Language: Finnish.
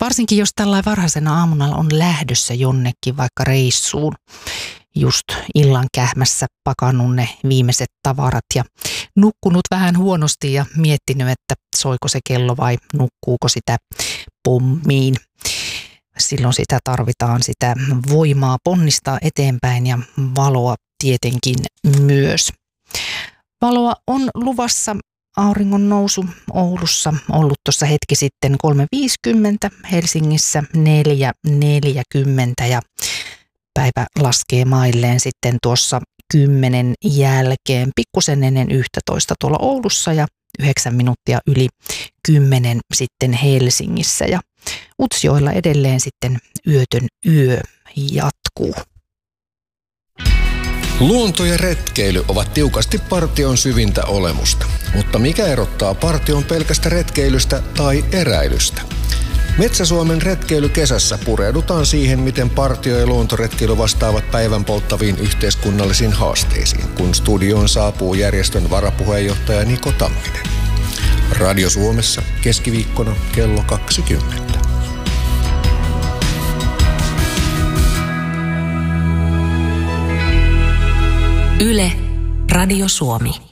Varsinkin jos tällainen varhaisena aamuna on lähdössä jonnekin vaikka reissuun, just illan kähmässä pakannut ne viimeiset tavarat ja nukkunut vähän huonosti ja miettinyt, että soiko se kello vai nukkuuko sitä pommiin. Silloin sitä tarvitaan sitä voimaa ponnistaa eteenpäin ja valoa tietenkin myös. Valoa on luvassa. Auringon nousu Oulussa ollut tuossa hetki sitten 3.50, Helsingissä 4.40 ja päivä laskee mailleen sitten tuossa 10 jälkeen, pikkusen ennen 11 tuolla Oulussa ja 9 minuuttia yli 10 sitten Helsingissä ja Utsjoella edelleen sitten yötön yö jatkuu. Luonto ja retkeily ovat tiukasti partion syvintä olemusta. Mutta mikä erottaa partion pelkästä retkeilystä tai eräilystä? Metsä-Suomen retkeilykesässä pureudutaan siihen, miten partio ja luontoretkeily vastaavat päivän polttaviin yhteiskunnallisiin haasteisiin, kun studioon saapuu järjestön varapuheenjohtaja Niko Tamminen. Radio Suomessa keskiviikkona kello 20. Yle, Radio Suomi.